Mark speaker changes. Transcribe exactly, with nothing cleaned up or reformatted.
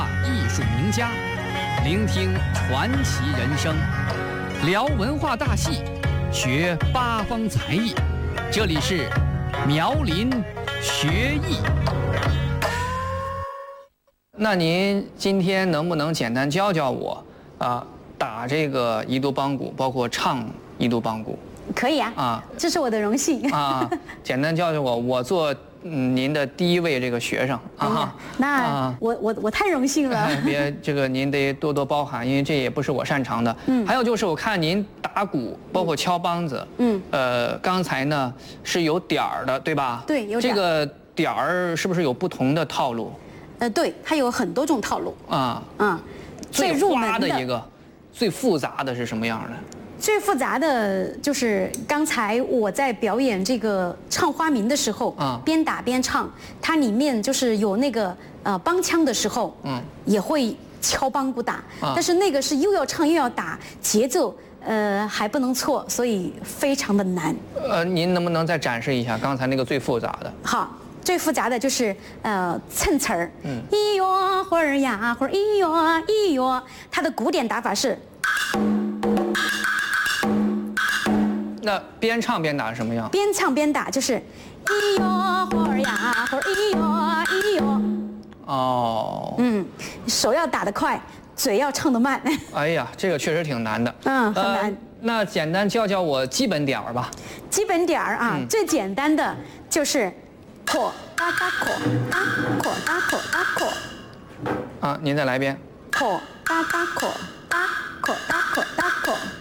Speaker 1: 话艺术名家，聆听传奇人生，聊文化大戏，学八方才艺。这里是苗林学艺。那您今天能不能简单教教我啊，打这个夷都邦鼓，包括唱夷都邦鼓？
Speaker 2: 可以啊，啊，这是我的荣幸
Speaker 1: 啊。简单教教我，我做嗯您的第一位这个学生啊。
Speaker 2: 那、啊、我我我太荣幸了。
Speaker 1: 哎、别这个您得多多包涵，因为这也不是我擅长的。嗯。还有就是我看您打鼓，包括敲梆子，嗯，呃，刚才呢是有点儿的，对吧？
Speaker 2: 对，有点。
Speaker 1: 这个点儿是不是有不同的套路？
Speaker 2: 呃，对，它有很多种套路。啊啊，
Speaker 1: 最入门的一个，最复杂的是什么样的？
Speaker 2: 最复杂的就是刚才我在表演这个唱花名的时候，啊，边打边唱，它里面就是有那个呃梆腔的时候，嗯，也会敲梆鼓打，啊，但是那个是又要唱又要打，节奏呃还不能错，所以非常的难。
Speaker 1: 呃，您能不能再展示一下刚才那个最复杂的？
Speaker 2: 好。最复杂的就是呃蹭词儿，嗯，咿哟或儿呀或儿咿哟咿哟，它的古典打法是。
Speaker 1: 那边唱边打是什么样？
Speaker 2: 边唱边打就是咿哟或儿呀或儿咿哟咿哟。哦。嗯，手要打得快，嘴要唱得慢。
Speaker 1: 哎呀，这个确实挺难的。
Speaker 2: 嗯，很难。呃、
Speaker 1: 那简单教教我基本点儿吧。
Speaker 2: 基本点儿啊，嗯、最简单的就是。扩哒哒扩哒扩哒扩哒扩，
Speaker 1: 啊，您再来一遍。
Speaker 2: 扩哒哒扩哒扩哒扩哒扩。